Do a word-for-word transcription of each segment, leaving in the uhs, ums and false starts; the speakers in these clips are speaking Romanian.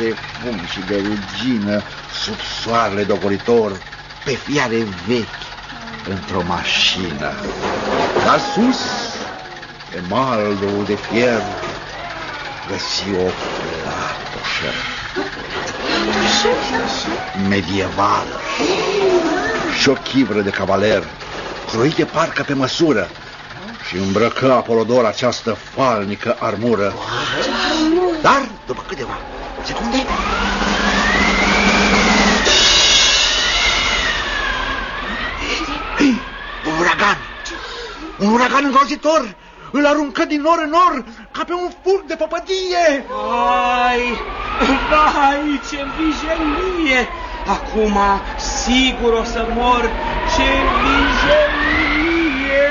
de fum și de rugină, sub soarele dogoritor, pe fiare vechi, într-o mașină. Dar sus, pe maldul de fier, găsi o platoșă medievală și o chivră de cavaler, croite parcă pe măsură, și îmbrăcă Apolodor această falnică armură. Dar, după câteva secunde, un uragan, un uragan îngrozitor, îl aruncă din nor în nor ca pe un fulg de păpădie. Vai, vai, ce vijelie! Acum sigur o să mor. Ce vijelie!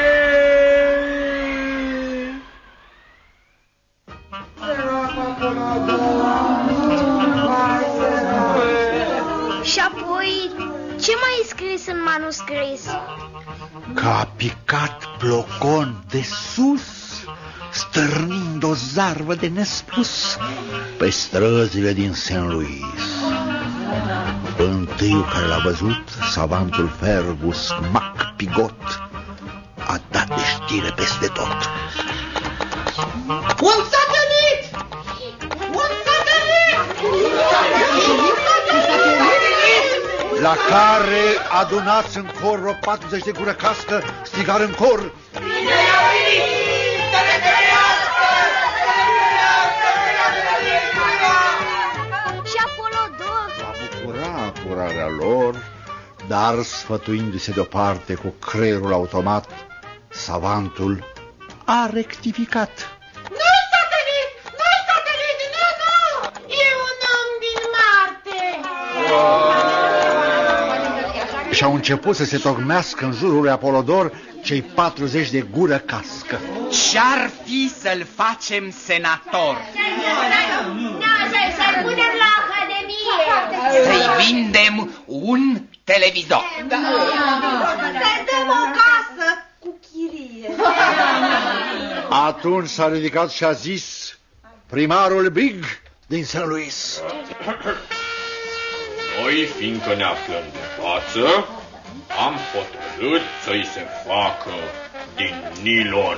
Și apoi, ce mai e scris în manuscris? Că a picat Plocon de sus, stârnind o zarvă de nespus pe străzile din Saint Louis. Întâiul care l-a văzut, savantul Fergus Mac Pigot, a dat de știre peste tot. Un satelit! Un satelit! La care, adunați în cor vreo patruzeci de gură cască, strigară în cor: Bine a venit! Să ne trăiască! Să ne trăiască! Și Apolodor? Va bucura apurarea lor, dar sfătuindu-se deoparte cu creierul automat, savantul a rectificat. Nu-i satelit! Nu-i satelit! Nu, nu! E un om din Marte! Și au început să se tocmească în jurul lui Apolodor cei patruzeci de gură cască. Ce-ar fi să-l facem senator? Să-i punem la Academie. Să-i vindem un televizor. Să-i dăm o casă cu chirie. Atunci s-a ridicat și a zis primarul Big din Saint Louis: Noi, fiindcă ne aflăm de față, am hotărât să-i se facă din nilon.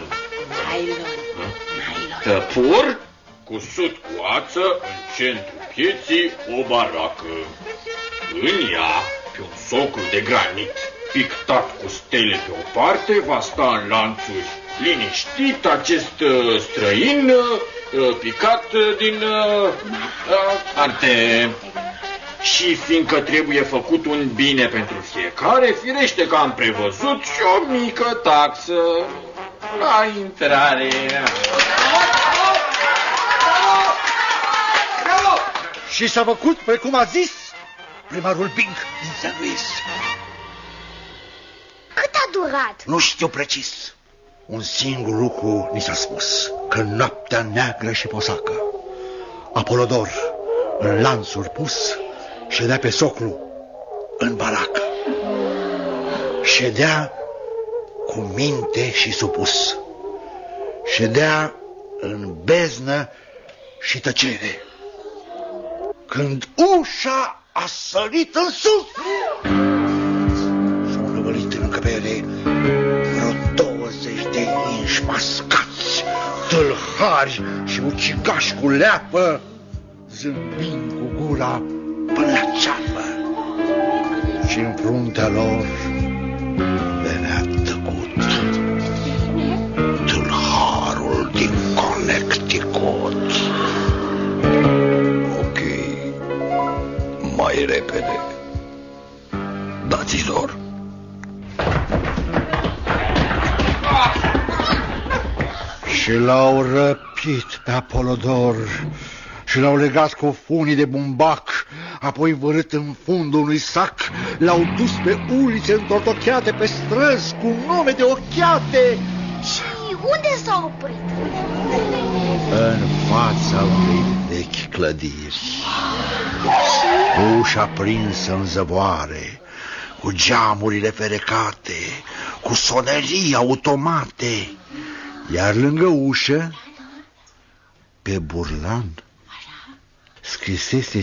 Tăpur, cusut cu ață, în centru pieții o baracă. În ea, pe un soclu de granit, pictat cu stele pe o parte, va sta în lanțuri liniștit acest uh, străin uh, picat din uh, uh, arte. Și fiindcă trebuie făcut un bine pentru fiecare, firește că am prevăzut și o mică taxă la intrare. Și s-a făcut precum a zis primarul Big din Saint Louis. Cât a durat? Nu știu precis. Un singur lucru ni s-a spus: că noaptea neagră și posacă, Apolodor, în lanțuri pus, ședea pe soclu în baracă. Ședea cu minte și supus. Ședea în beznă și tăcere, când ușa a sărit în sus și-au năvălit în încăpere vreo douăzeci de inși mascați, tâlhari și ucigași cu leapă, zâmbind cu gura până la ceapă. Și în fruntea lor venea tăcut tâlharul din Connecticut. Ok, mai repede, dați-lor. Și l-au răpit pe Apolodor și l-au legat cu funii de bumbac, apoi vărât în fundul unui sac, l-au dus pe ulițe întortocheate, pe străzi cu nume de ochiate. Și unde s-a oprit? În fața unei vechi clădiri, ușa prinsă în zăvoare, cu geamurile ferecate, cu sonerii automate, iar lângă ușă, pe burlan, scrisese